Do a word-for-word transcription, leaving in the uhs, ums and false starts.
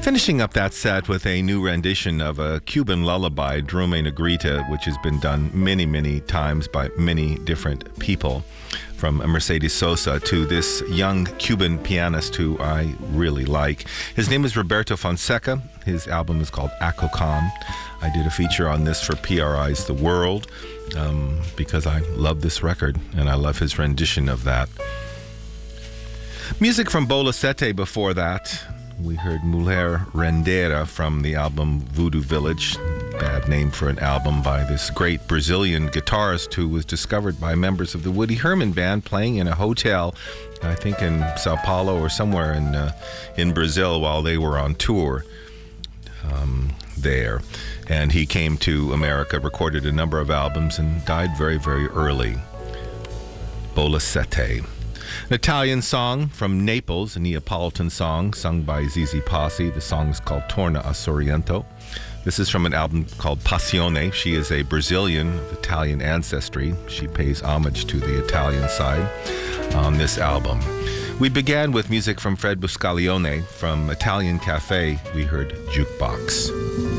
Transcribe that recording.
Finishing up that set with a new rendition of a Cuban lullaby, Drome Negrita, which has been done many, many times by many different people, from Mercedes Sosa to this young Cuban pianist who I really like. His name is Roberto Fonseca. His album is called Acocan. I did a feature on this for P R I's The World um, because I love this record and I love his rendition of that. Music from Bola Sete before that. We heard Mulher Rendeira from the album Voodoo Village. Bad name for an album by this great Brazilian guitarist who was discovered by members of the Woody Herman Band playing in a hotel, I think in Sao Paulo or somewhere in uh, in Brazil while they were on tour um, there. And he came to America, recorded a number of albums, and died very, very early. Bola Sete. An Italian song from Naples, a Neapolitan song sung by Zizi Posse. The song is called Torna a Sorrento. This is from an album called Passione. She is a Brazilian of Italian ancestry. She pays homage to the Italian side on this album. We began with music from Fred Buscaglione. From Italian Cafe, we heard Jukebox.